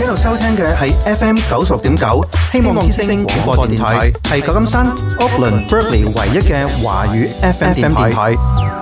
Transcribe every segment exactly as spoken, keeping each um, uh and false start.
度收聽嘅係 F M 九十六點九，希望之聲廣播電台，係舊金山、Oakland、Berkeley 唯一嘅華語 F M 電台。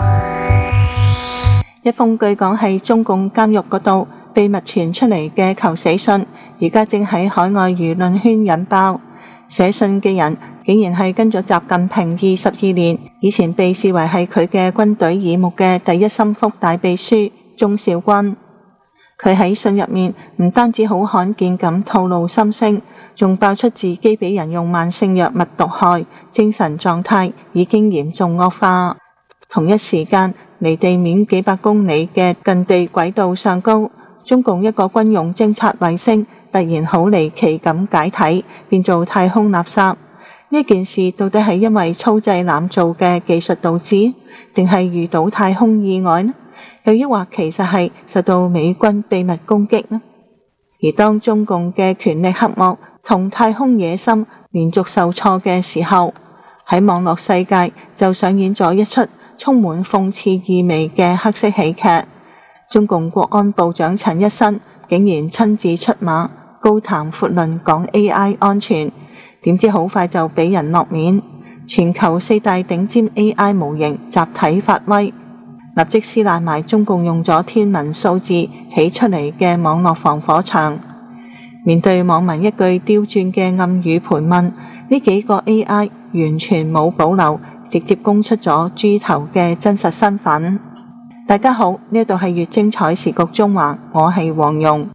一封據講係中共監獄嗰度秘密傳出嚟嘅求死信，而家正喺海外輿論圈引爆。寫信嘅人竟然係跟咗習近平二十二年，以前被視為係佢嘅軍隊耳目嘅第一心腹大秘書鍾肇軍。佢喺信入面唔單止好罕見咁透露心聲，仲爆出自己俾人用慢性藥物毒害，精神狀態已經嚴重惡化。同一時間，離地面幾百公里嘅近地軌道上高，中共一個軍用偵察衛星突然好離奇咁解體，變做太空垃圾。呢件事到底係因為粗製濫造嘅技術導致，定係遇到太空意外呢？又抑或其實係受到美軍秘密攻擊呢？而當中共嘅權力黑幕同太空野心連續受挫嘅時候，喺網絡世界就上演咗一出充滿諷刺意味嘅黑色喜劇。中共國安部長陳一新竟然親自出馬，高談闊論講 A I 安全，點知好快就俾人落面。全球四大頂尖 A I 模型集體發威，立即撕爛埋中共用咗天文數字起出嚟嘅網絡防火牆。面對網民一句刁鑽嘅暗語盤問，呢幾個 A I 完全冇保留，直接供出咗豬頭嘅真實身份。大家好，呢度係越精彩時局中華，我係黃蓉。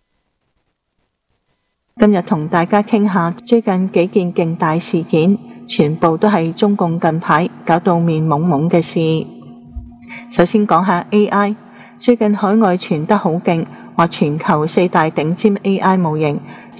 今日同大家傾下最近幾件勁大事件，全部都係中共近排搞到面懵懵嘅事。首先講下 A I， 最近海外傳得好勁，話全球四大頂尖 A I 模型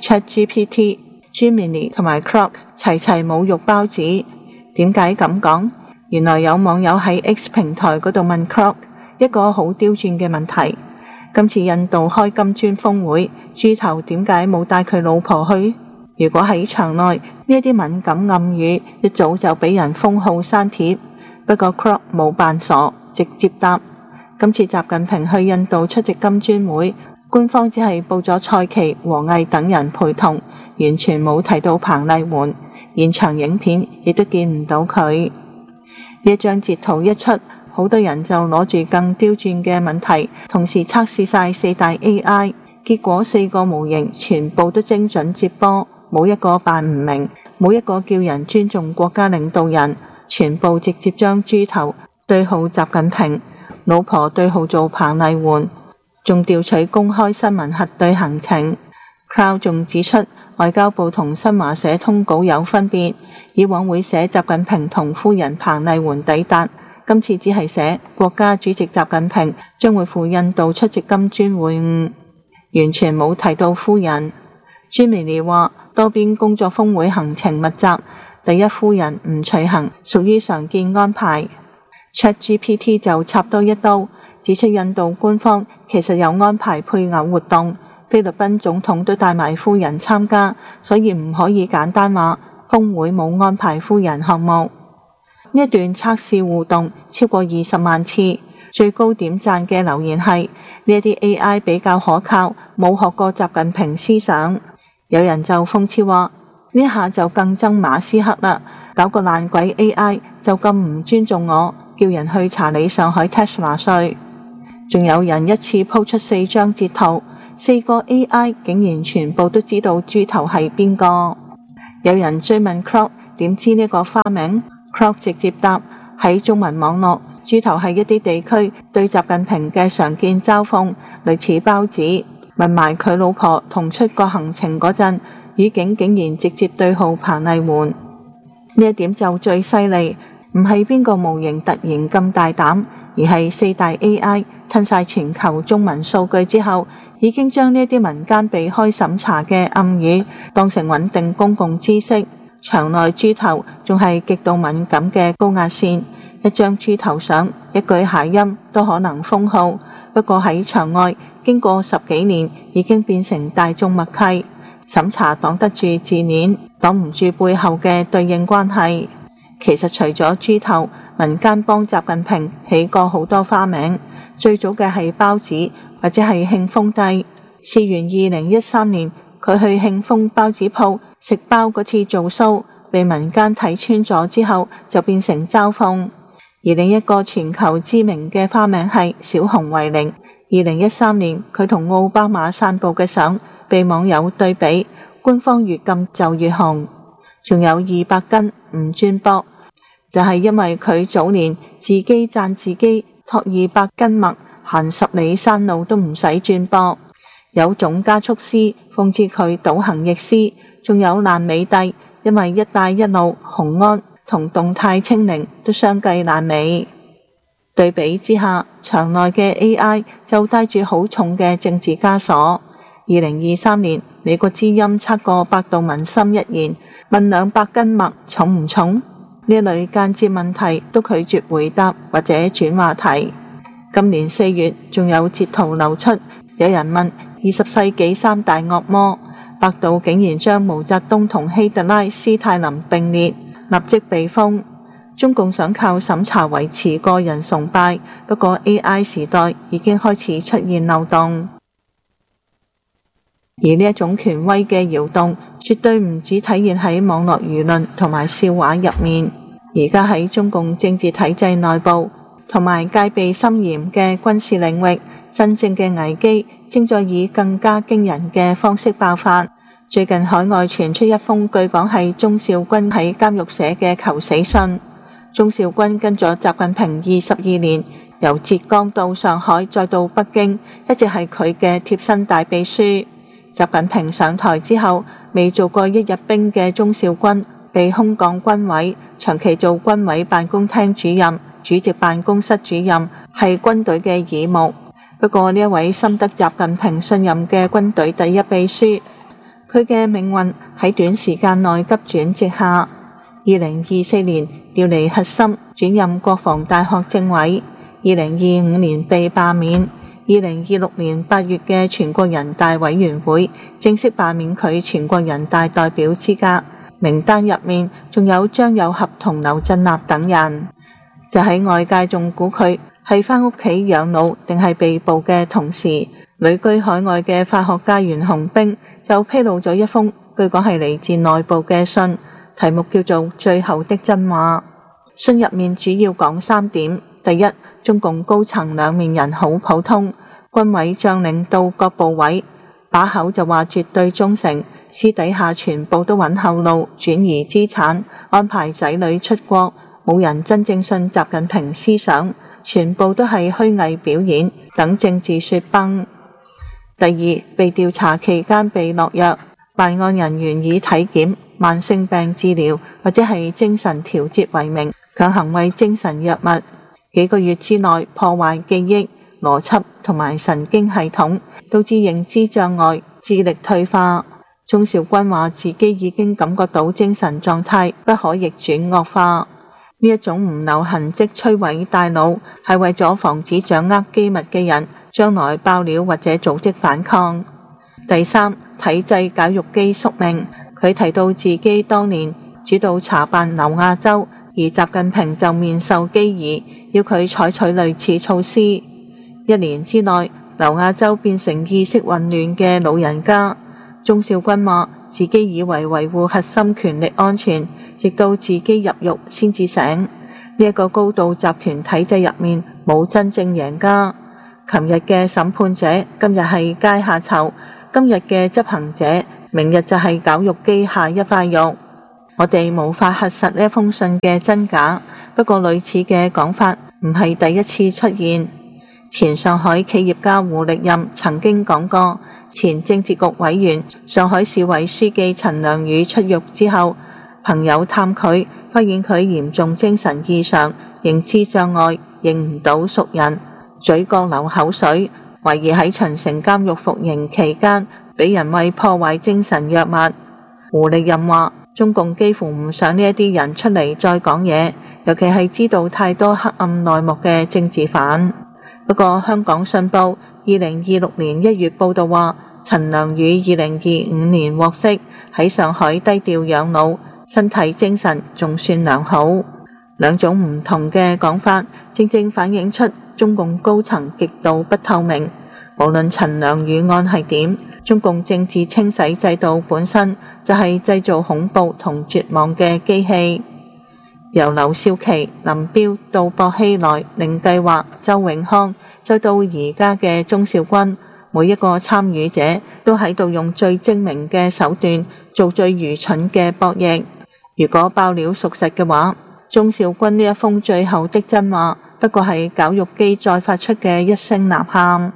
ChatGPT、Gemini 同埋 Claude 齊齊侮辱包子。點解咁講？原來有網友喺 X 平台嗰度問 Claude一個好刁鑽嘅問題：今次印度開金磚峰會，豬頭點解冇帶佢老婆去？如果喺場內，呢一啲敏感暗語一早就俾人封號刪帖。不過 Claude 冇扮傻，直接答：今次習近平去印度出席金磚會，官方只係報咗蔡奇、王毅等人陪同，完全冇提到彭麗媛，現場影片亦都見唔到佢。呢一張截圖一出，好多人就攞住更刁鑽嘅問題，同時測試晒四大 A I， 結果四個模型全部都精準接波，冇一個扮唔明，冇一個叫人尊重國家領導人，全部直接將豬頭對號習近平，老婆對號做彭麗媛，仲調取公開新聞核對行程。Cloud 仲指出，外交部同新華社通稿有分別，以往會寫習近平同夫人彭麗媛抵達，今次只係寫國家主席習近平將會赴印度出席金磚會晤，完全冇提到夫人。Gemini 話多邊工作峰會行程密集，第一夫人唔隨行屬於常見安排。ChatGPT 就插多一刀，指出印度官方其實有安排配偶活動，菲律賓總統都帶埋夫人參加，所以唔可以簡單話峰會冇安排夫人項目。呢一段測試互動超過二十萬次，最高點讚嘅留言係呢一啲 A I 比較可靠，冇學過習近平思想。有人就諷刺話呢下就更憎馬斯克啦，搞個爛鬼 A I 就咁唔尊重我，叫人去查理上海 Tesla 稅。仲有人一次鋪出四張截圖，四個 A I 竟然全部都知道豬頭係邊個。有人追問 Claude 點知呢個花名， Claude 直接答：喺中文網絡，豬頭係一啲地區對習近平嘅常見嘲諷，類似包子。問埋佢老婆同出國行程嗰陣，語境竟然直接對號彭麗媛。呢一點就最犀利，唔係邊個模型突然咁大膽，而係四大 A I 吞晒全球中文數據之後，已經將呢啲民間避開審查嘅暗語當成穩定公共知識。場內豬頭仲係極度敏感嘅高壓線，一張豬頭相，一句諧音都可能封號。不過喺場外，經過十幾年，已經變成大眾默契。審查擋得住字面，擋唔住背後嘅對應關係。其實除咗豬頭，民間幫習近平起過好多花名，最早嘅係包子或者係慶豐帝。事源二零一三年佢去慶豐包子鋪食包嗰次做 show，被民間睇穿咗之後就變成嘲諷。而另一個全球知名嘅花名係小熊維尼。二零一三年佢同奧巴馬散步嘅相被網友對比，官方越禁就越紅。仲有二百斤唔轉膊，就係因為佢早年自己讚自己托二百斤麥行十里山路都唔使轉膊。有總加速師諷刺佢倒行逆施，仲有爛尾帝因為一帶一路、雄安同動態清零都相繼爛尾。對比之下，場內嘅 A I 就帶住好重嘅政治枷鎖。二零二三年，美國之音測過百度文心一言，問兩百斤麥重唔重？呢類間接問題都拒絕回答或者轉話題。今年四月仲有截圖流出，有人問二十世紀三大惡魔，百度竟然將毛澤東同希特拉、斯泰林並列，立即被封。中共想靠審查維持個人崇拜，不過 A I 時代已經開始出現漏洞。而呢一種權威嘅搖動，絕對唔只體現喺網絡輿論同埋笑話入面，而家喺中共政治體制內部同埋戒備森嚴嘅軍事領域，真正嘅危機正在以更加驚人嘅方式爆發。最近海外傳出一封據講係鍾肇軍喺監獄寫嘅求死信。鍾肇軍跟咗習近平二十二年，由浙江到上海再到北京，一直係佢嘅貼身大秘書。習近平上台之後，未做過一日兵嘅鍾肇軍被空降軍委，長期做軍委辦公廳主任、主席辦公室主任，係軍隊嘅耳目。不過呢一位深得習近平信任嘅軍隊第一秘書，佢嘅命運喺短時間內急轉直下。二零二四年調離核心，轉任國防大學政委。二零二五年被罷免。二零二六年八月嘅全國人大委員會正式罷免佢全國人大代表資格，名單入面仲有張又俠同劉振立等人。就喺外界仲估佢係返屋企養老定係被捕嘅同時，旅居海外嘅法學家袁洪兵就披露咗一封據講係嚟自內部嘅信，題目叫做《最後的真話》。信入面主要講三點：第一，中共高層兩面人好普通，軍委將領到各部委，把口就話絕對忠誠，私底下全部都揾後路，轉移資產，安排仔女出國，冇人真正信習近平思想，全部都係虛偽表演，等政治雪崩。第二，被調查期間被落藥，辦案人員以體檢、慢性病治療或者係精神調節為名，強行為精神藥物，幾個月之內破壞記憶、邏輯同埋神經系統，導致認知障礙、智力退化。鍾肇軍話自己已經感覺到精神狀態不可逆轉惡化。呢一種唔留痕跡摧毀大腦，係為咗防止掌握機密嘅人將來爆料或者組織反抗。第三，體制絞肉機宿命。佢提到自己當年主導查辦劉亞洲，而習近平就面授機宜，要佢採取類似措施。一年之內，劉亞洲變成意識混亂嘅老人家。鍾肇軍話自己以為維護核心權力安全，直到自己入獄先至醒。呢、這、一個高度集權體制入面冇真正贏家。琴日嘅審判者，今日係階下囚；今日嘅執行者，明日就係絞肉機下一塊肉。我哋無法核實呢封信嘅真假，不過類似嘅講法唔係第一次出現。前上海企業家胡力任曾經講過，前政治局委員、上海市委書記陳良宇出獄之後，朋友探佢，發現佢嚴重精神異常、認知障礙、認唔到熟人、嘴角流口水，懷疑喺秦城監獄服刑期間俾人餵破壞精神藥物。胡力任話，中共幾乎唔想呢一啲人出嚟再講嘢，尤其係知道太多黑暗內幕嘅政治犯。不過香港信報二零二六年一月報道話，陳良宇二零二五年獲釋，喺上海低調養老，身體精神仲算良好。兩種唔同嘅講法，正正反映出中共高層極度不透明， 無論陳良與案係點，中共政治清洗制度本身就係製造恐怖同絕望嘅機器。由劉少奇、林彪到薄熙來、寧計劃、周永康，再到而家嘅鍾肇軍，每一個參與者都喺度用最精明嘅手段做最愚蠢嘅博弈。如果爆料屬實嘅話，鍾肇軍呢一封最後的真話不過係絞肉機再發出嘅一聲吶喊。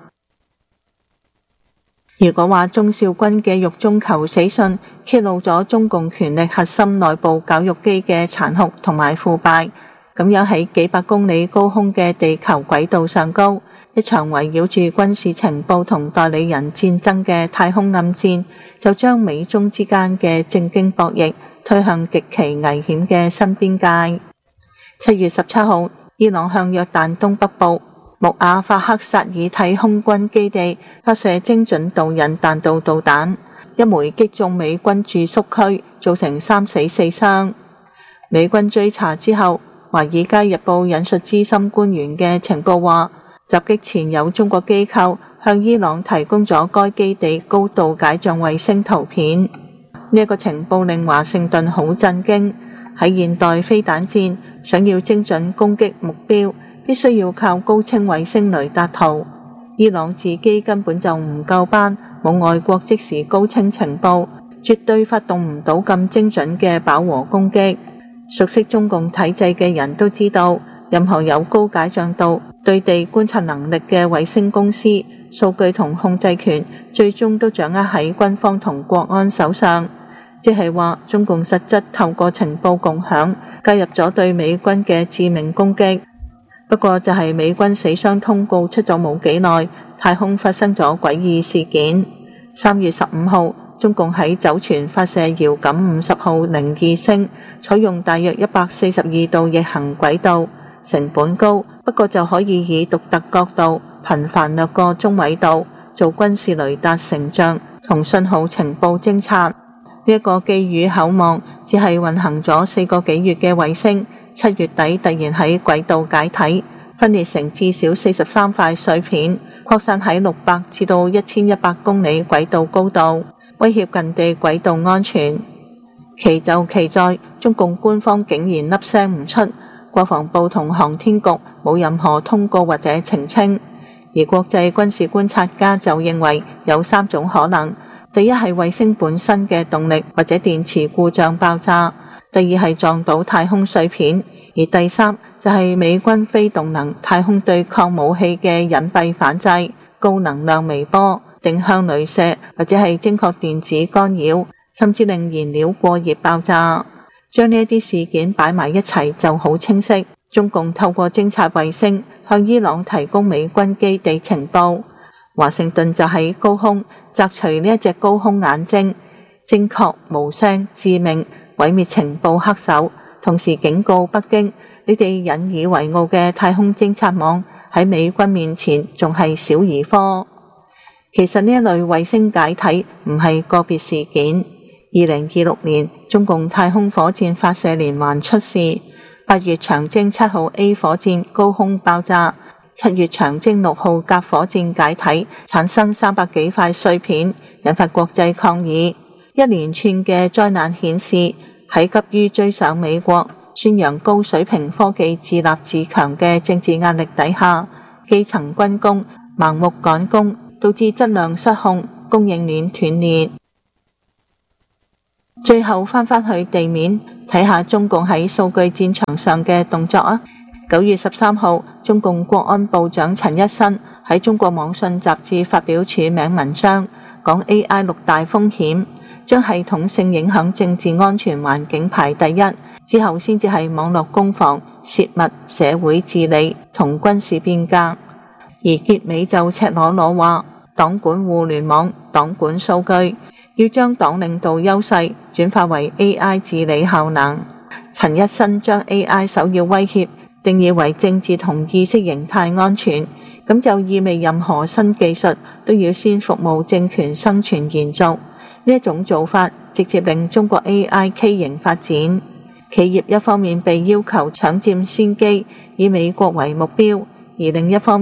如果話鍾肇軍嘅獄中求死信揭露咗中共權力核心內部絞肉機嘅殘酷同埋腐敗，咁樣喺幾百公里高空嘅地球軌道上高，一場圍繞住軍事情報同代理人戰爭嘅太空暗戰，就將美中之間嘅正經博弈推向極其危險嘅新邊界。七月十七號，伊朗向約旦東北部穆阿法克薩爾體空軍基地發射精準導引彈道導彈，一枚擊中美軍駐宿區，造成三死四傷。美軍追查之後，華爾街日報引述資深官員嘅情報話，襲擊前有中國機構向伊朗提供咗該基地高度解像衛星圖片。呢、這、一個情報令華盛頓好震驚。喺現代飛彈戰，想要精準攻擊目標，必須要靠高清衛星雷達圖。伊朗自己根本就唔夠班，冇外國即時高清情報，絕對發動唔到咁精準嘅飽和攻擊。熟悉中共體制嘅人都知道，任何有高解像度、對地觀察能力嘅衛星公司，數據同控制權最終都掌握喺軍方同國安手上。即係話，中共實質透過情報共享介入咗對美軍嘅致命攻擊。不過就係美軍死傷通告出咗冇幾耐，太空發生咗詭異事件。三月十五號，中共喺酒泉發射遙感五十號零二星，採用大約一百四十二度逆行軌道，成本高，不過就可以以獨特角度頻繁掠過中緯度，做軍事雷達成像同信號情報偵察。呢一個寄予厚望，只係運行咗四個幾月嘅衛星，七月底突然喺軌道解體，分裂成至少四十三塊碎片，擴散喺六百至到一千一百公里軌道高度，威脅近地軌道安全。奇就奇在，中共官方竟然粒聲唔出，國防部同航天局冇任何通告或者澄清，而國際軍事觀察家就認為有三種可能。第一係衛星本身嘅動力或者電池故障爆炸，第二係撞到太空碎片，而第三就係美軍非動能太空對抗武器嘅隱蔽反制、高能量微波、定向雷射或者係精確電子干擾，甚至令燃料過熱爆炸。將呢一啲事件擺埋一齊就好清晰，中共透過偵察衛星向伊朗提供美軍基地情報，華盛頓就喺高空摘除呢一隻高空眼睛，精確無聲致命毀滅情報黑手，同時警告北京，你哋引以為傲嘅太空偵察網喺美軍面前仲係小兒科。其實呢一類衛星解體唔係個別事件。二零二六年中共太空火箭發射連環出事，八月長征七號 A 火箭高空爆炸，七月長征六號甲火箭解體，產生三百幾塊碎片，引發國際抗議。一連串嘅災難顯示，喺急於追上美國、宣揚高水平科技自立自強嘅政治壓力底下，基層軍工盲目趕工，導致質量失控，供應鏈斷裂。最後翻返去地面，睇下中共喺數據戰場上嘅動作啊！九月十三號，中共國安部長陳一新喺中國網信雜誌發表署名文章，講 A I 六大風險，將系統性影響政治安全環境排第一，之後先至係網絡攻防、泄密、社會治理同軍事變革。而結尾就赤裸裸話，黨管互聯網，黨管數據，要將黨領導優勢轉化為 A I 治理效能。陳一新將 A I 首要威脅定義為政治同意識形態安全，咁就意味任何新技術都要先服務政權生存延續。呢一種做法直接令中國 A I 畸形發展，企業一方面被要求搶佔先機，以美國為目標，而另一方面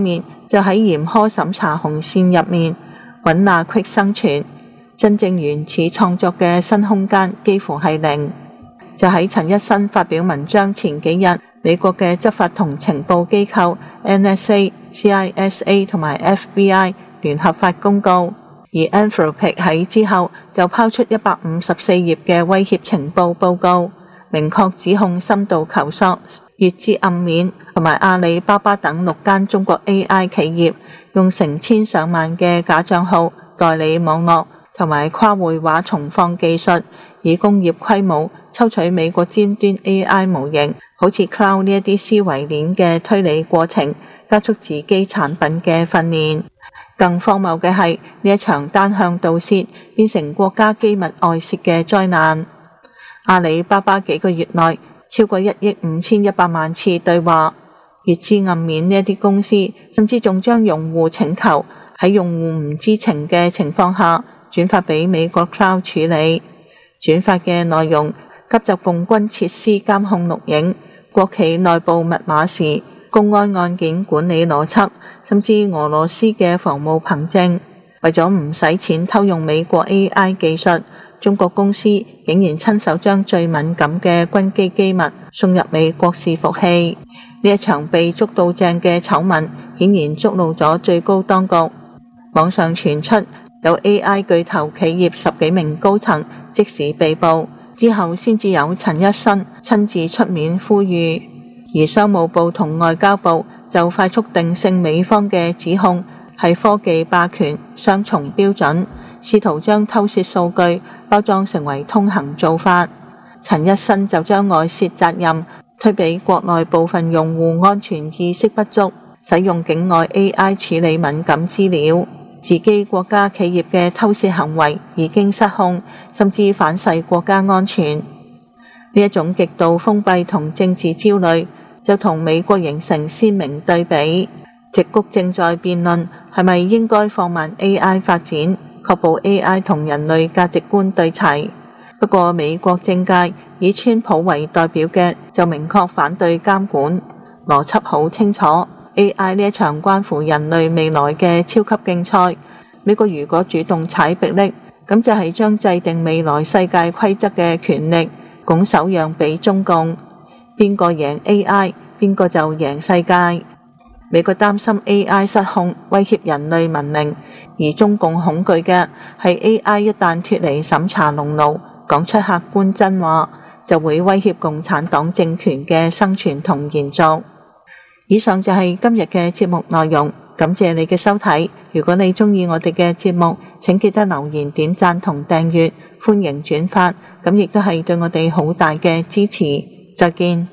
就喺嚴苛審查紅線入面揾罅隙生存，真正原始創作嘅新空間幾乎係零。就喺陳一新發表文章前幾日，美國嘅執法同情報機構 N S A、C I S A 同埋 F B I 聯合發公告，而 Anthropic 喺之後就拋出一百五十四頁嘅威脅情報報告，明確指控深度求索、月之暗面同埋阿里巴巴等六間中國 A I 企業用成千上萬嘅假帳號代理網絡同埋跨會話重放技術，以工業規模抽取美國尖端 A I 模型，好似 Cloud 呢一啲思維鏈嘅推理過程，加速自己產品嘅訓練。更荒謬嘅係呢一場單向盜竊變成國家機密外泄嘅災難。阿里巴巴幾個月內超過一億五千一百萬次對話，月之暗面呢一啲公司甚至仲將用戶請求喺用戶唔知情嘅情況下轉發俾美國 Cloud 處理，轉發嘅內容急就共軍設施監控錄影、國企內部密碼時、公安案件管理邏輯，甚至俄羅斯嘅防務憑證。為咗唔使錢偷用美國 A I 技術，中國公司竟然親手將最敏感嘅軍機機密送入美國伺服器。呢一場被捉到正嘅醜聞顯然觸怒咗最高當局。網上傳出有 A I 巨頭企業十幾名高層即時被捕，之後先至有陳一新親自出面呼籲，而商務部同外交部就快速定性美方嘅指控係科技霸權雙重標準，試圖將偷竊數據包裝成為通行做法。陳一新就將外泄責任推俾國內部分用戶安全意識不足，使用境外 A I 處理敏感資料，自己國家企業嘅偷竊行為已經失控，甚至反噬國家安全。呢一種極度封閉同政治焦慮就同美國形成鮮明對比。矽谷正在辯論係咪應該放慢 A I 發展，確保 A I 同人類價值觀對齊。不過美國政界以川普為代表嘅就明確反對監管，邏輯好清楚。A I 呢一場關乎人類未來嘅超級競賽，美國如果主動踩迫力，咁就係將制定未來世界規則嘅權力拱手讓俾中共，邊個贏 A I， 邊個就贏世界。美國擔心 A I 失控威脅人類文明，而中共恐懼嘅係 A I 一旦脫離審查籠牢，講出客觀真話，就會威脅共產黨政權嘅生存同延續。以上就係今日嘅節目內容，感謝你嘅收睇。如果你鍾意我哋嘅節目，請記得留言、點讚同訂閱，歡迎轉發，咁亦都係對我哋好大嘅支持。再見。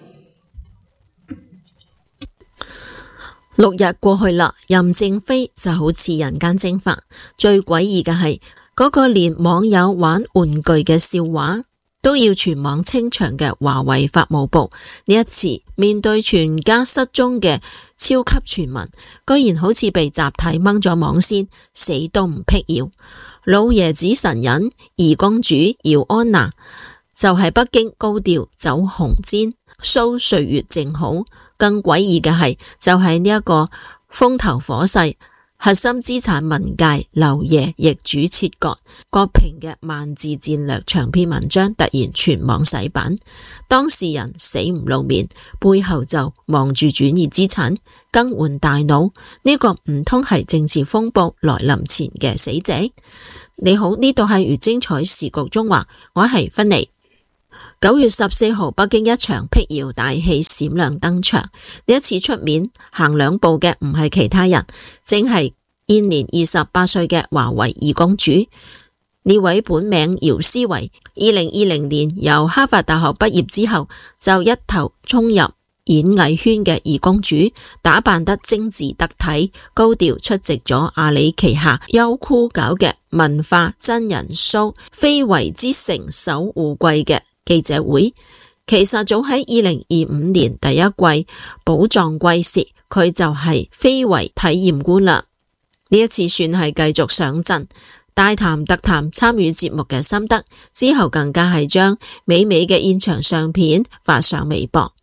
六日過去啦，任正非就好似人間蒸發。最詭異嘅係嗰個連網友玩玩具嘅笑話都要全網清場嘅華為法務部，呢一次面對全家失蹤嘅超級傳聞，居然好似被集體掹咗網線，死都唔辟謠。老爺子神隱二公主姚安娜就係北京高調走紅氈，show歲月靜好。更詭異嘅係就係呢一個風頭火勢核心資產文界劉爺易主切割，郭平嘅萬字戰略長篇文章突然全網洗版，當事人死唔露面，背後就忙住轉移資產更換大腦，呢、這個唔通係政治風暴來臨前嘅死者？你好，呢度係如精彩時局中華，我係芬妮。九月十四號，北京一場辟謠大戲閃亮登場。呢一次出面行兩步嘅唔係其他人，正係現年二十八歲嘅華為二公主。呢位本名姚思維，二零二零年由哈佛大學畢業之後，就一頭衝入演藝圈嘅二公主，打扮得精緻得體，高調出席咗阿里旗下優酷搞嘅文化真人 show《非遺之城守護季》嘅記者會。其實早喺二零二五年第一季寶藏季時，佢就係非遺體驗官啦。呢一次算係繼續上陣，大談特談參與節目嘅心得，之後更加係將美美嘅現場相片發上微博。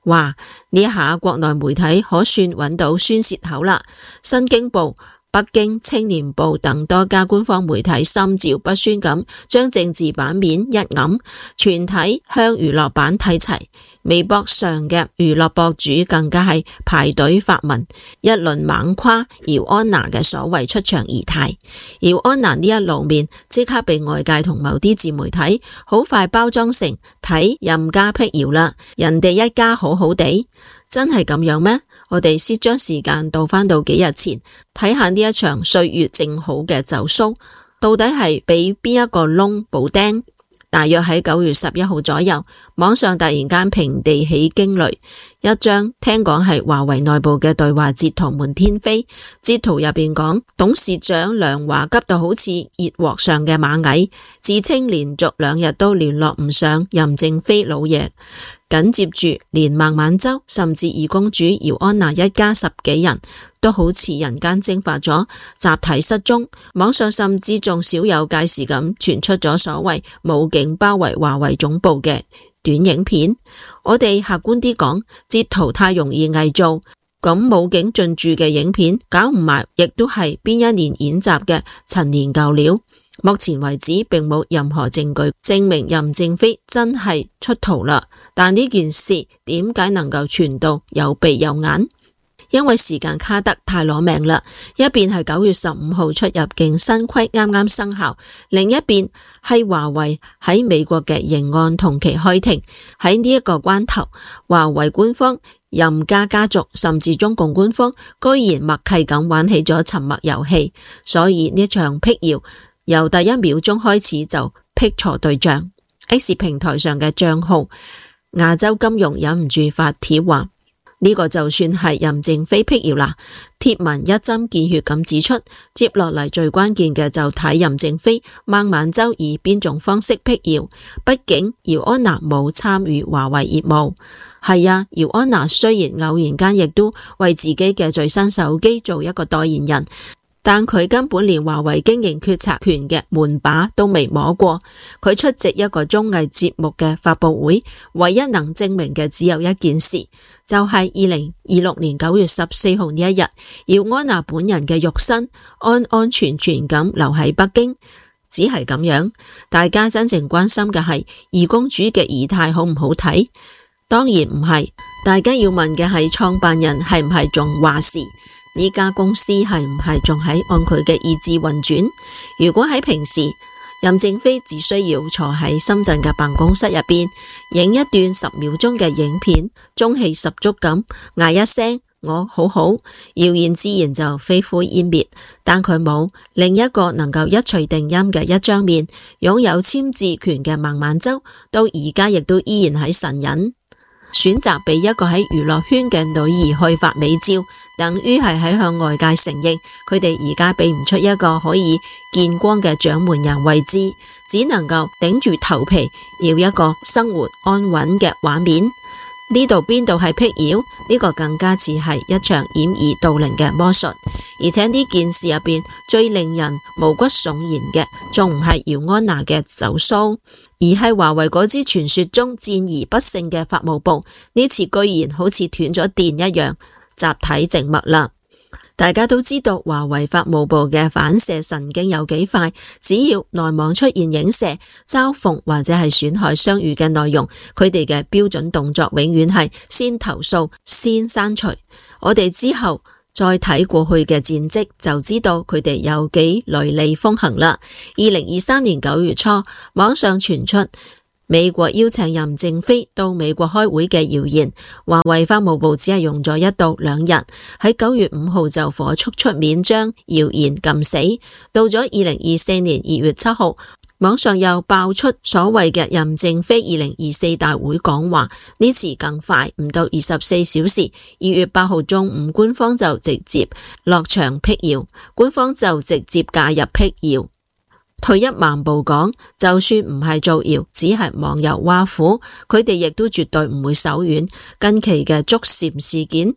哇！呢下國內媒體可算揾到宣洩口啦，新京報、北京青年報等多家官方媒體心照不宣咁將政治版面一揞，全體向娛樂版睇齊。微博上嘅娛樂博主更加係排隊發文，一輪猛誇姚安娜嘅所謂出場儀態。姚安娜呢一露面，即刻被外界同某啲自媒體好快包裝成睇任家辟謠啦，人哋一家好好地，真係咁樣咩？我哋先將時間倒返到幾日前，睇下呢一場歲月靜好嘅走騷，到底係俾邊一個窿補釘？大約喺九月十一號左右，網上突然間平地起驚雷，一張聽講係華為內部嘅對話截圖滿天飛。截圖入邊講，董事長梁華急到好似熱鍋上嘅螞蟻，自稱連續兩日都聯絡唔上任正非老爺。緊接住，連孟晚舟甚至二公主姚安娜一家十幾人都好似人間蒸發咗，集體失蹤。網上甚至仲少有屆時咁傳出咗所謂武警包圍華為總部嘅短影片。我哋客觀啲講，截圖太容易偽造，咁武警進駐嘅影片搞唔埋，亦都係邊一年演習嘅陳年舊料。目前為止並冇任何證據證明任正非真係出逃啦，但呢件事點解能夠傳到有鼻有眼？因為時間卡得太攞命啦，一邊係九月十五號出入境新規啱啱生效，另一邊係華為喺美國嘅刑案同期開庭。喺呢一個關頭，華為官方、任家家族甚至中共官方居然默契咁玩起咗沉默遊戲，所以呢場辟謠由第一秒鐘開始就辟錯對象。X 平台上嘅賬號亞洲金融忍唔住發帖話，呢個就算係任正非辟謠啦。貼文一針見血咁指出，接落嚟最關鍵嘅就睇任正非、孟晚舟以邊種方式辟謠。畢竟姚安娜冇參與華為業務。係啊，姚安娜雖然偶然間亦都為自己嘅最新手機做一個代言人，但佢根本連華為經營決策權嘅門把都未摸過。佢出席一個綜藝節目嘅發佈會，唯一能證明嘅只有一件事，就係二零二六年九月十四號呢一日，姚安娜本人嘅肉身安安全全咁留喺北京。只係咁樣，大家真正關心嘅係二公主嘅儀態好唔好睇？當然唔係，大家要問嘅係創辦人係唔係仲話事？呢家公司係唔係仲喺按佢嘅意志運轉？如果喺平時，任正非只需要坐喺深圳嘅辦公室入邊，影一段十秒鐘嘅影片，中氣十足咁嗌一聲我好好，謠言自然就飛灰煙滅。但佢冇，另一個能夠一錘定音嘅一張面，擁有簽字權嘅孟晚舟，到而家亦都依然喺神隱。選擇俾一個喺娛樂圈嘅女兒去發美照，等於係喺向外界承認佢哋而家俾唔出一個可以見光嘅掌門人位置，只能夠頂住頭皮要一個生活安穩嘅畫面。呢度邊度係辟謠？呢個更加似係一場掩耳盜鈴嘅魔術。而且呢件事入邊最令人毛骨悚然嘅，仲唔係姚安娜嘅走騷，而係華為嗰支傳說中戰而不勝嘅法務部，呢次居然好似斷咗電一樣，集體靜默啦。大家都知道華為法務部嘅反射神經有幾快，只要內網出現影射、嘲諷或者係損害商譽嘅內容，佢哋嘅標準動作永遠係先投訴、先刪除。我哋之後再睇過去嘅戰績，就知道佢哋有幾雷厲風行啦。二零二三年九月初，網上傳出美國邀請任正非到美國開會嘅謠言，華為法務部只係用咗一到兩日，喺九月五號就火速出面將謠言撳死。到咗二零二四年二月七號，網上又爆出所謂嘅任正非二零二四大會講話，呢次更快，唔到二十四小時，二月八號中午官方就直接落場辟謠，官方就直接介入辟謠。退一萬步講，就算唔係造謠，只係網友挖苦，佢哋亦都絕對唔會手軟。近期嘅捉禪事件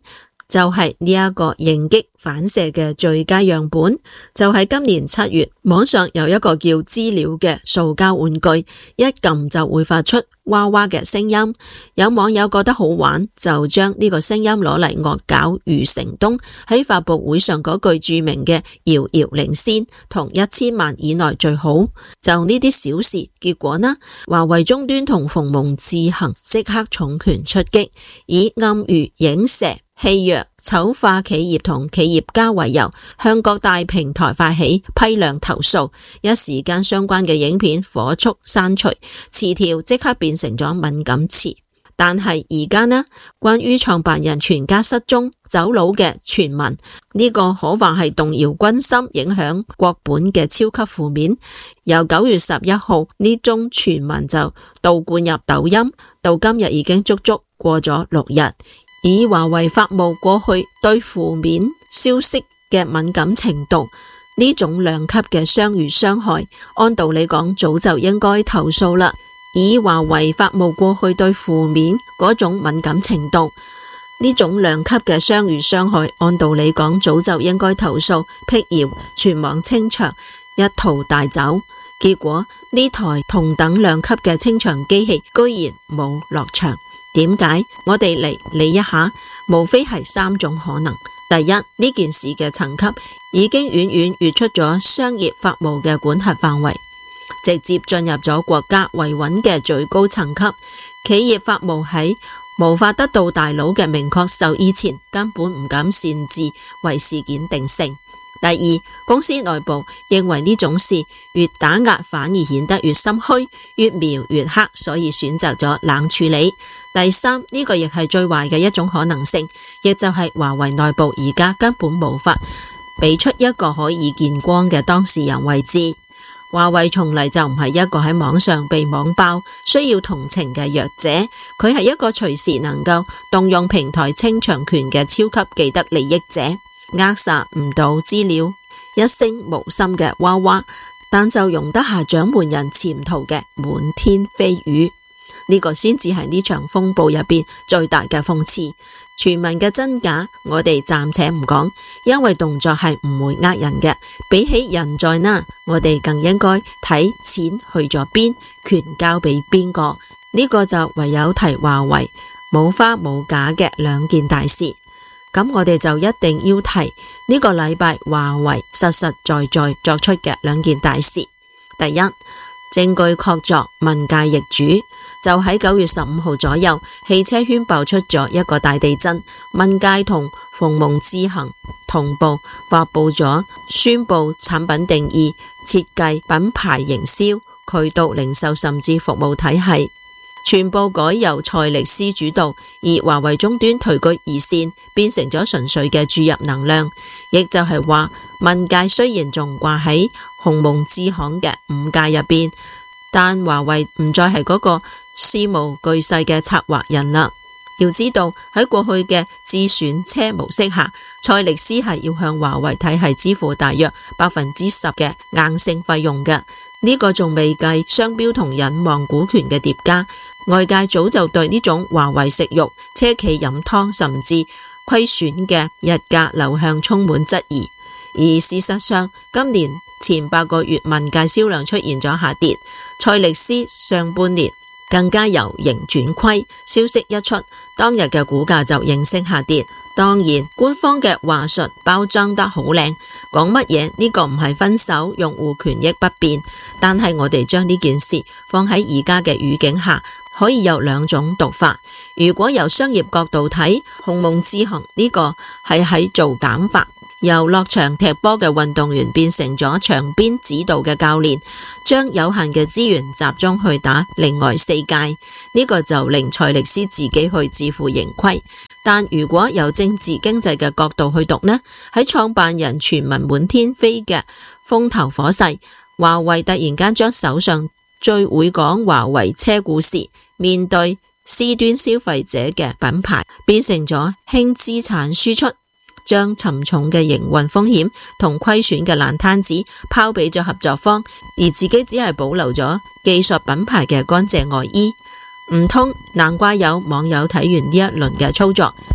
就係呢一個迎擊反射嘅最佳樣本，就係今年七月，網上有一個叫知了嘅塑膠玩具，一撳就會發出娃娃嘅聲音。有網友覺得好玩，就將呢個聲音攞嚟惡搞余承東喺發佈會上嗰句著名嘅遙遙領先同一千萬以內最好。就呢啲小事，結果呢，華為終端同鴻蒙智行即刻重拳出擊，以暗喻影射、欺弱、醜化企業同企業家為由，向各大平台發起批量投訴。一時間相關嘅影片火速刪除，詞條即刻變成咗敏感詞。但係而家呢，關於創辦人全家失蹤走佬嘅傳聞，呢、這個可話係動搖軍心、影響國本嘅超級負面。由九月十一號呢宗傳聞就倒灌入抖音，到今日已經足足過咗六日。以華為發佈過去對負面消息嘅敏感程度，呢種兩級嘅相遇傷害，按道理講早就應該投訴啦。以華為發佈過去對負面嗰種敏感程度，呢種兩級嘅相遇傷害，按道理講早就應該投訴、闢謠、全網清場，一淘帶走。結果呢台同等兩級嘅清場機器居然冇落場。點解？我哋嚟理一下，無非係三種可能。第一，呢件事嘅層級已經遠遠越出咗商業法務嘅管轄範圍，直接進入咗國家維穩嘅最高層級。企業法務喺無法得到大佬嘅明確授意前，根本唔敢擅自為事件定性。第二，公司內部認為呢種事越打壓反而顯得越心虛，越描越黑，所以選擇咗冷處理。第三，呢個亦係最壞嘅一種可能性，亦就係華為內部而家根本無法俾出一個可以見光嘅當事人位置。華為從嚟就唔係一個喺網上被網爆需要同情嘅弱者，佢係一個隨時能夠動用平台清場權嘅超級既得利益者。扼殺唔到資料一聲無心嘅娃娃，但就容得下掌門人潛逃嘅滿天飛雨。呢、這個先至係呢場風暴入邊最大嘅諷刺。傳聞嘅真假我哋暫且唔講，因為動作係唔會呃人嘅。比起人在哪，我哋更應該睇錢去咗邊，權交俾邊個。呢、這個就唯有提華為冇花冇假嘅兩件大事。咁我哋就一定要提呢個禮拜華為實實在在作出嘅兩件大事。第一，證據確鑿，問界易主。就喺九月十五號左右，汽車圈爆出咗一個大地震，問界同鴻蒙智行同步發佈咗宣布產品定義、設計、品牌營銷、渠道零售甚至服務體系，全部改由蔡力斯主導，而華為終端退居二線，變成咗純粹嘅注入能量。亦就係話，問界雖然仲掛喺鴻蒙智行嘅五界入邊，但華為唔再係嗰個事無巨細嘅策劃人啦。要知道喺過去嘅自選車模式下，蔡力斯係要向華為體系支付大約百分之十嘅硬性費用嘅。呢個仲未計商標同隱望股權嘅疊加。外界早就對呢種華為食肉、車企飲湯甚至虧損嘅日價流向充滿質疑。而事實上，今年前八個月問界銷量出現咗下跌，蔡力斯上半年更加由盈轉虧，消息一出，當日嘅股價就應聲下跌。當然，官方嘅話術包裝得好靚，講乜嘢呢個唔係分手，用戶權益不變。但係我哋將呢件事放喺而家嘅語境下，可以有兩種讀法。如果由商業角度睇，鴻蒙智行呢個係喺做減法，由落場踢波嘅運動員變成咗場邊指導嘅教練，將有限嘅資源集中去打另外四屆，呢個就令蔡力斯自己去自負盈虧。但如果由政治經濟嘅角度去讀呢，喺創辦人傳聞滿天飛嘅風頭火勢，華為突然間將手上最會講華為車故事，面對 C 端消費者嘅品牌，變成咗輕資產輸出，將沉重嘅營運風險同虧損嘅爛攤子拋俾咗合作方，而自己只係保留咗技術品牌嘅乾淨外衣。唔通難怪有網友睇完呢一輪嘅操作，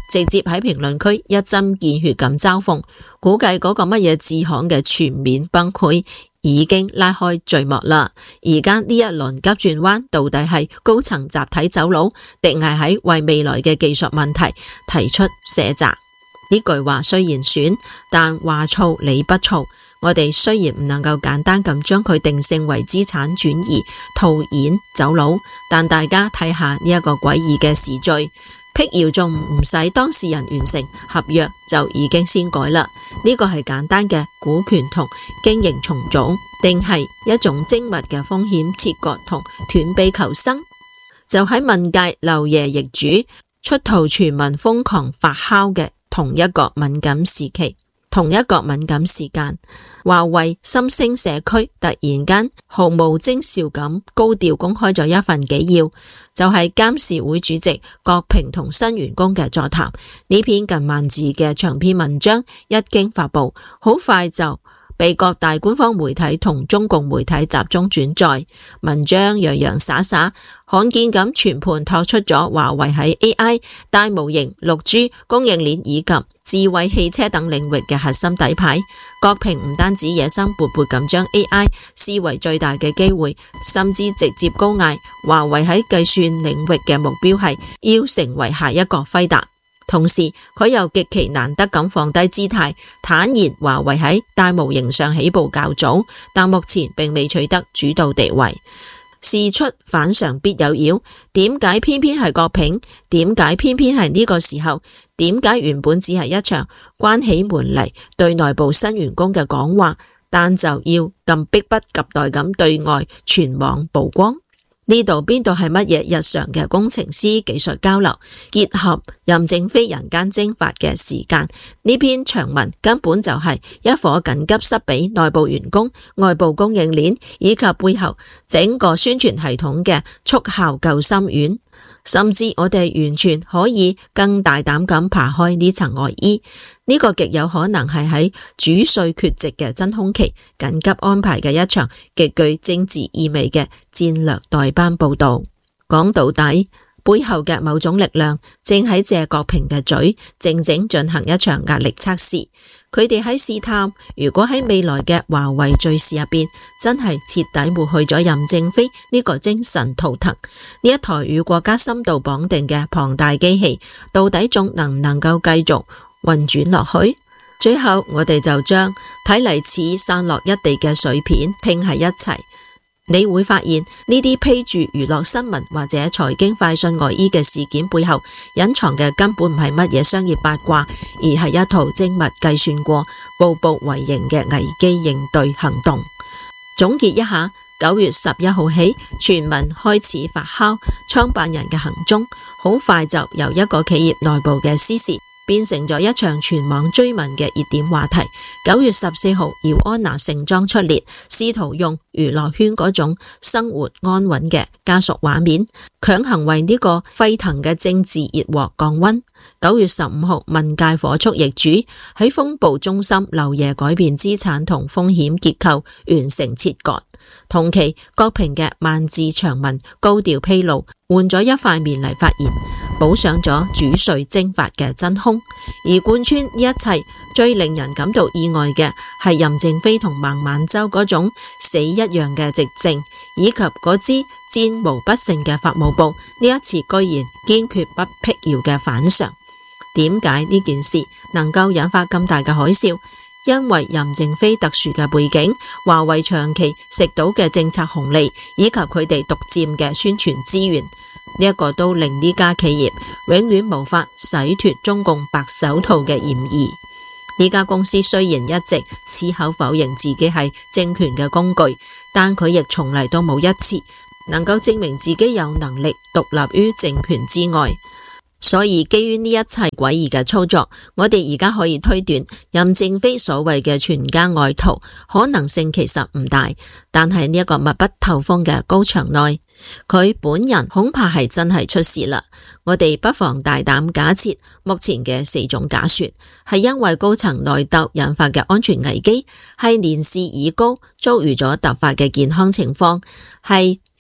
直接喺評論區一針見血咁嘲諷，估計嗰個乜嘢智行嘅全面崩潰已經拉開序幕啦。而家呢一輪急轉彎到底係高層集體走佬，定係喺為未來嘅技術問題提出卸責？呢句話雖然損，但話糙理不糙。我哋雖然唔能夠簡單咁將佢定性為資產轉移、套現、走佬，但大家睇下呢一個詭異嘅時序，辟謠仲唔使當事人完成合約就已經先改啦。呢個係簡單嘅股權同經營重組，定係一種精密嘅風險切割同斷臂求生？就喺問界漏夜易主、出逃傳聞瘋狂發酵嘅同一個敏感時期，同一個敏感時間，華為心聲社區突然間毫無徵兆咁高調公開咗一份紀要，就係監事會主席郭平同新員工嘅座談。呢篇近萬字嘅長篇文章一經發布，好快就被各大官方媒體同中共媒體集中轉載。文章洋洋灑灑，罕見咁全盤托出咗華為喺 A I、大模型、六 G、供應鏈以及智慧汽車等領域嘅核心底牌。郭平唔單止野心勃勃咁將 A I 視為最大嘅機會，甚至直接高嗌華為喺計算領域嘅目標係要成為下一個輝達。同時佢又極其難得咁放低姿態，坦言華為喺大模型上起步較早，但目前並未取得主導地位。事出反常必有妖，點解偏偏係郭平？點解偏偏係呢個時候？點解原本只係一場關起門嚟對內部新員工嘅講話，但就要咁迫不及待咁對外全網曝光？呢度邊度係乜嘢日常嘅工程師技術交流，結合任正非人間蒸發嘅時間？呢篇長文根本就係一顆緊急塞俾內部員工、外部供應鏈以及背後整個宣傳系統嘅速效救心丸。甚至我哋完全可以更大膽咁扒開呢層外衣，呢、這個極有可能係喺主帥缺席嘅真空期緊急安排嘅一場極具政治意味嘅戰略代班報道。講到底，背後嘅某種力量正喺借郭平嘅嘴，靜靜進行一場壓力測試。佢哋喺試探，如果喺未來嘅華為敘事入邊，真係徹底抹去咗任正非呢個精神圖騰，呢一台與國家深度綁定嘅龐大機器，到底仲能唔能夠繼續運轉落去？最後我哋就將睇嚟似散落一地嘅碎片拼喺一齊。你會發現呢啲披住娛樂新聞或者財經快訊外衣嘅事件背後，隱藏嘅根本唔係乜嘢商業八卦，而係一套精密計算過、步步為營嘅危機應對行動。總結一下，九月十一號起，傳聞開始發酵，創辦人嘅行蹤好快就由一個企業內部嘅私事，變成咗一場全網追問嘅熱點話題。九月十四號，姚安娜盛裝出列，試圖用娛樂圈嗰種生活安穩嘅家屬畫面，強行為呢個沸騰嘅政治熱鑊降溫。九月十五號，問界火速易主，喺風暴中心漏夜改變資產同風險結構，完成切割。同期，郭平嘅萬字長文高調披露，換咗一塊面嚟發言，補上咗主帥蒸發嘅真空。而貫穿呢一切，最令人感到意外嘅係任正非同孟晚舟嗰種死一樣嘅寂靜，以及嗰支戰無不勝嘅法務部呢一次居然堅決不辟謠嘅反常。點解呢件事能夠引發咁大嘅海嘯？因為任正非特殊嘅背景，華為長期食到嘅政策紅利，以及佢哋獨佔嘅宣傳資源，呢一個都令呢家企業永遠無法洗脫中共白手套嘅嫌疑。呢家公司雖然一直矢口否認自己係政權嘅工具，但佢亦從嚟都冇一次能夠證明自己有能力獨立於政權之外。所以基於呢一切詭異嘅操作，我哋而家可以推斷任正非所謂嘅全家外逃可能性其實唔大，但係呢一個密不透風嘅高牆內，佢本人恐怕係真係出事啦。我哋不妨大膽假設目前嘅四種假說，係因為高層內鬥引發嘅安全危機，係年事已高遭遇咗突發嘅健康情況，係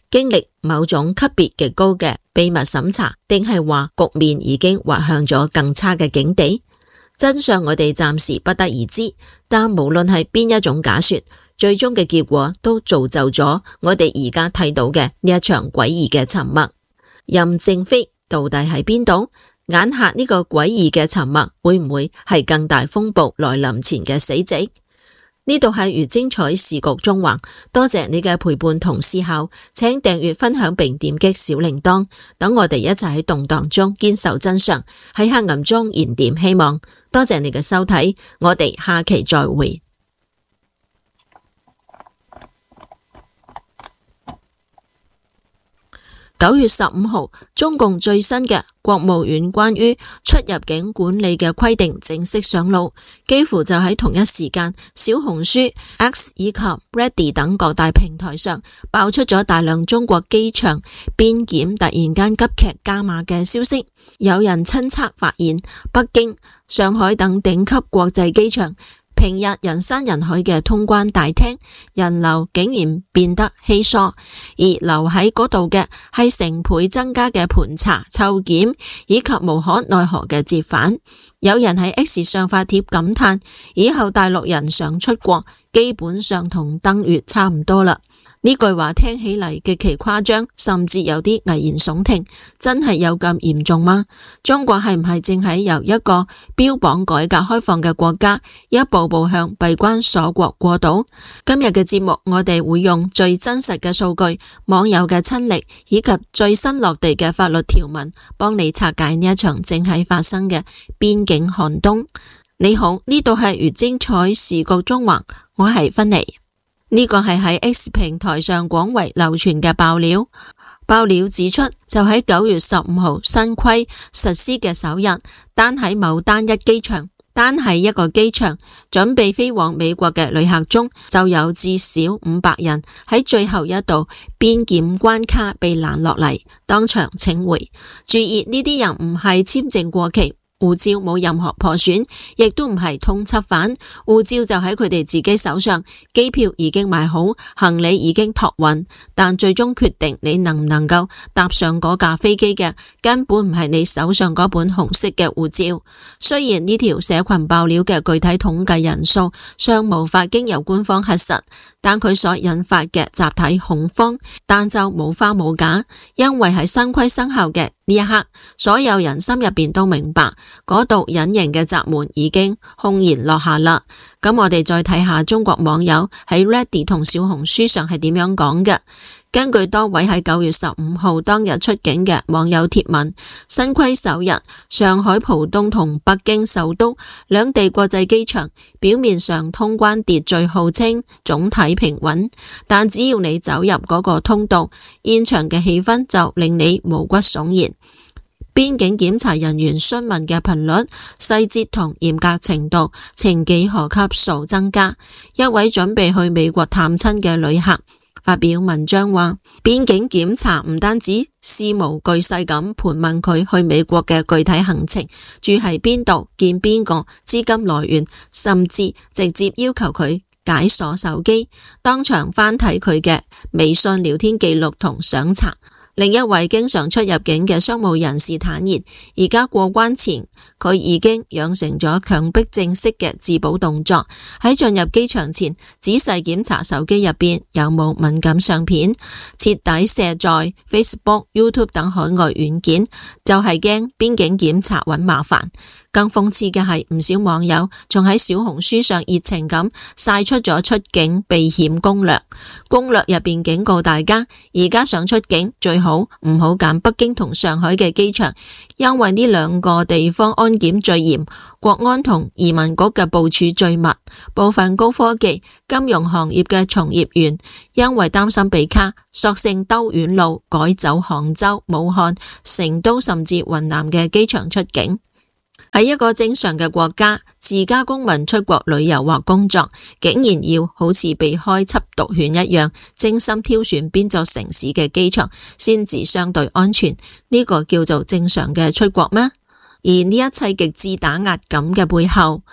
經歷某種級別極高嘅秘密審查，定係話局面已經滑向咗更差嘅境地？真相我哋暫時不得而知，但無論係邊一種假說，最終嘅結果都造就咗我哋而家睇到嘅呢一場詭異嘅沉默。任正非到底喺邊度？眼下呢個詭異嘅沉默會唔會係更大風暴來臨前嘅死寂？呢度係如精彩時局縱橫，多謝你嘅陪伴同思考，請訂閱分享並點擊小鈴鐺，等我哋一齊喺動盪中堅守真相，喺黑暗中燃點希望。多謝你嘅收睇，我哋下期再會。九月十五號，中共最新嘅國務院關於出入境管理嘅規定正式上路，幾乎就喺同一時間，小紅書、X 以及 Reddit 等各大平台上爆出咗大量中國機場邊檢突然間急劇加碼嘅消息。有人親測發現，北京、上海等頂級國際機場平日人山人海嘅通關大廳，人流竟然變得稀疏，而留喺嗰度嘅係成倍增加嘅盤查、抽檢以及無可奈何嘅折返。有人喺 X 上發帖感嘆，以後大陸人想出國，基本上同登月差唔多啦。呢句話聽起嚟極其誇張，甚至有啲危言聳聽。真係有咁嚴重嗎？中國係唔係正喺由一個標榜改革開放嘅國家，一步步向閉關鎖國過渡？今日嘅節目，我哋會用最真實嘅數據、網友嘅親歷以及最新落地嘅法律條文，幫你拆解呢一場正喺發生嘅邊境寒冬。你好，呢度係如精彩時局縱橫，我係芬妮。呢個係喺 X 平台上廣為流傳嘅爆料。爆料指出，就喺九月十五號新規實施嘅首日，單喺某單一機場，單喺一個機場準備飛往美國嘅旅客中，就有至少五百人喺最後一道邊檢關卡被攔落嚟，當場請回。注意，呢啲人唔係簽證過期，護照冇任何破損，亦都唔係通緝犯，護照就喺佢哋自己手上，機票已經買好，行李已經託運，但最終決定你能唔能夠搭上嗰架飛機嘅，根本唔係你手上嗰本紅色嘅護照。雖然呢條社群爆料嘅具體統計人數尚無法經由官方核實，但佢所引發嘅集體恐慌，但就冇花冇假，因為喺新規生效嘅呢一刻，所有人心入邊都明白，嗰度隱形嘅閘門已經轟然落下啦。咁我哋再睇下中國網友喺 Reddit 同小紅書上係點樣講嘅。根據多位喺九月十五號當日出境嘅網友貼文，新規首日，上海浦東同北京首都兩地國際機場表面上通關秩序號稱總體平穩，但只要你走入嗰個通道，現場嘅氣氛就令你毛骨悚然。邊境檢查人員詢問嘅頻率、細節同嚴格程度呈幾何級數增加。一位準備去美國探親嘅旅客發表文章話，邊境檢查唔單止事無巨細咁盤問佢去美國嘅具體行程、住喺邊度、見邊個、資金來源，甚至直接要求佢解鎖手機，當場翻睇佢嘅微信聊天記錄同相冊。另一位經常出入境嘅商務人士坦言，而家過關前佢已經養成咗強迫症式嘅自保動作，喺進入機場前仔細檢查手機入邊有冇敏感相片，徹底卸載 Facebook、YouTube 等海外軟件，就係驚邊境檢查搵麻煩。更諷刺嘅係，唔少網友仲喺小紅書上熱情咁晒出咗出境避險攻略，攻略入邊警告大家，而家想出境最好唔好揀北京同上海嘅機場，因為呢兩個地方安檢最嚴，國安同移民局嘅部署最密，部分高科技、金融行業嘅從業員因為擔心被卡，索性兜遠路改走杭州、武漢、成都甚至雲南嘅機場出境。喺一個正常嘅國家，自家公民出國旅遊或工作，竟然要好似被開緝毒犬一樣，精心挑選邊座城市嘅機場先至相對安全，呢個叫做正常嘅出國咩？而呢一切極致打壓感嘅背後，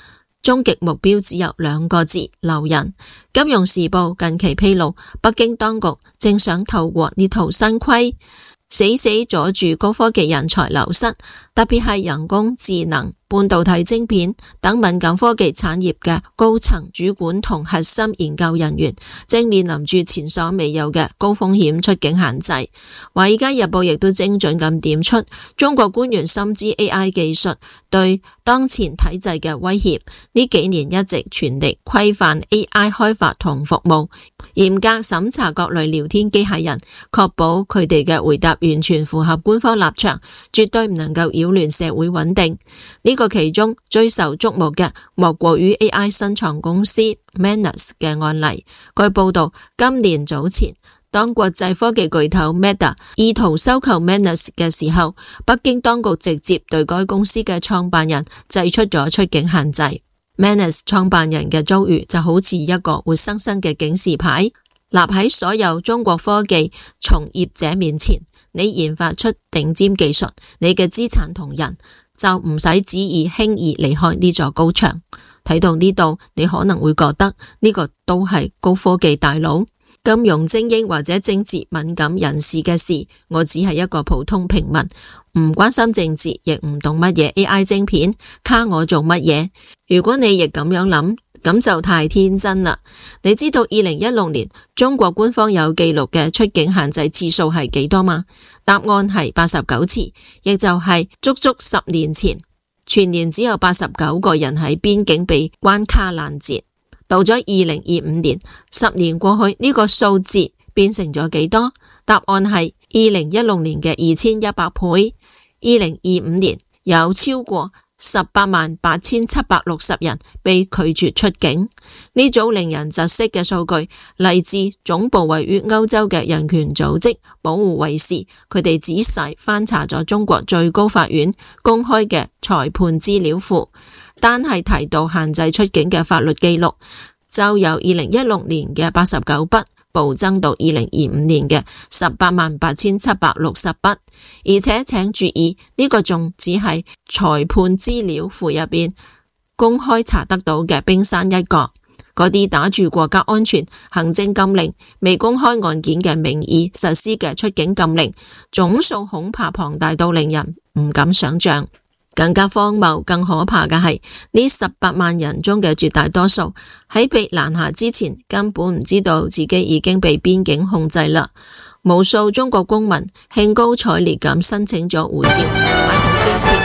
終極目標只有兩個字：留人。金融時報近期披露，北京當局正想透過呢套新規，死死阻住高科技人才流失，特別係人工智能、半導體晶片等敏感科技產業嘅高層主管同核心研究人員，正面臨住前所未有嘅高風險出境限制。華爾街日報亦都精準咁點出，中國官員深知 A I 技術對當前體制嘅威脅，呢幾年一直全力規範 A I 開發同服務，嚴格審查各類聊天機械人，確保佢哋嘅回答完全符合官方立場，絕對唔能夠擾亂社會穩定。呢個其中最受矚目嘅，莫過於 A I 新創公司 Manus 嘅案例。據報道，今年早前，當國際科技巨頭 Meta 意圖收購 Manus 嘅時候，北京當局直接對該公司嘅創辦人祭出咗出境限制。Manus 創辦人嘅遭遇就好似一個活生生嘅警示牌，立喺所有中國科技從業者面前。你研發出頂尖技術，你嘅資產同人就唔使旨意輕易離開呢座高牆。睇到呢度，你可能會覺得呢個都係高科技大佬、金融精英或者政治敏感人士嘅事，我只係一個普通平民，唔關心政治，亦唔懂乜嘢 A I 晶片，卡我做乜嘢？如果你亦咁樣諗，咁就太天真啦！你知道二零一六年中國官方有記錄嘅出境限制次數係幾多嗎？答案係八十九次，亦就係足足十年前，全年只有八十九個人喺邊境被關卡攔截。到咗二零二五年，十年過去，呢個數字變成咗幾多？答案係二零一六年嘅二千一百倍。二零二五年有超過十八萬八千七百六十人被拒絕出境。呢組令人窒息嘅數據嚟自總部位於歐洲嘅人權組織保護衛士，佢哋仔細翻查咗中國最高法院公開嘅裁判資料庫，單係提到限制出境嘅法律記錄，就由二零一六年嘅八十九筆暴增到二零二五年嘅十八萬八千七百六十筆，而且請注意，呢、這個仲只係裁判資料庫入邊公開查得到嘅冰山一角。嗰啲打住國家安全、行政禁令、未公開案件嘅名義實施嘅出境禁令，總數恐怕龐大到令人唔敢想象。更加荒謬、更可怕嘅係，呢十八萬人中嘅絕大多數喺被攔下之前，根本唔知道自己已經被邊境控制啦。無數中國公民興高采烈咁申請咗護照、買好機票。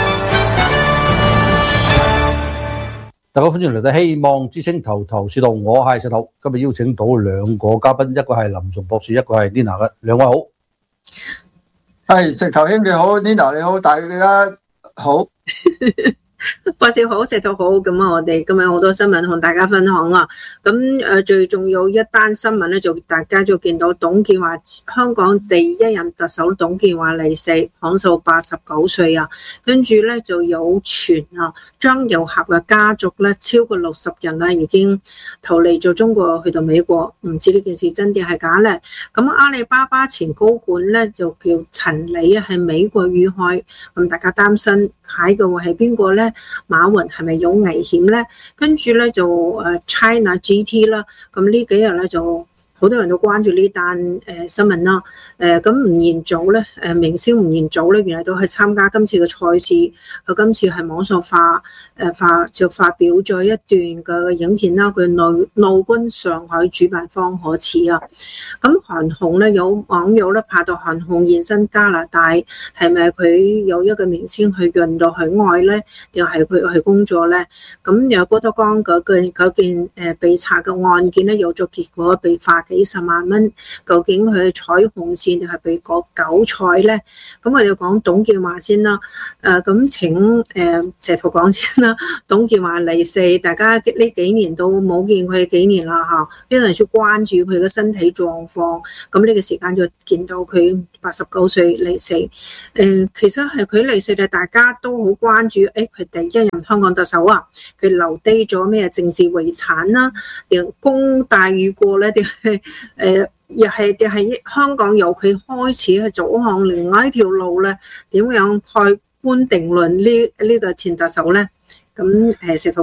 大家歡迎嚟到希望之聲頭頭是道，我係石頭。今日邀請到兩個嘉賓，一個係林松博士，一個係 Nina 嘅。兩位好。 係石頭兄你好 ，Nina 你好，大家好。 博士好，石頭好，咁啊，我哋今日好多新聞同大家分享啊。咁誒，最重要一單新聞咧，就大家就見到董建華，香港第一任特首董建華離世，享壽八十九歲啊。跟住咧就有傳啊，張又俠嘅家族咧超過六十人啦，已經逃離咗中國去到美國，唔知呢件事真定係假咧。咁阿里巴巴前高管咧就叫陳李啊，係美國遇害，咁大家擔心解嘅會係邊個咧？馬雲係咪有危險咧？跟住咧就誒 China G T 啦，咁呢幾日咧就好多人都關注呢單誒新聞啦。誒咁吳彥祖咧，誒明星吳彥祖咧，原來都係參加今次嘅賽事。佢今次係網上發誒發就發表咗一段嘅影片啦。佢怒怒轟上海主辦方可恥啊！咁韓紅咧，有網友咧拍到韓紅現身加拿大，係咪佢有一個明星去潤到海外咧？定係佢去工作咧？咁有郭德綱嗰件嗰件誒被查嘅案件咧，有咗結果，被罰幾十萬蚊。究竟佢採紅線定係被割韭菜咧？咁我哋講董建華先啦。誒咁請誒石頭講先啦。董建華離世，大家呢幾年都冇見佢幾年啦嚇，非常之關注佢嘅身體狀況。咁呢個時間就見到佢八十九歲離世。誒、呃、其實係佢離世咧，大家都好關注。誒佢第一任香港特首啊，佢留低咗咩政治遺產啦？定功大於過咧？定係誒？又係定係香港由佢開始去走向另外一條路咧？點樣蓋棺定論呢？呢個前特首咧？咁誒石頭。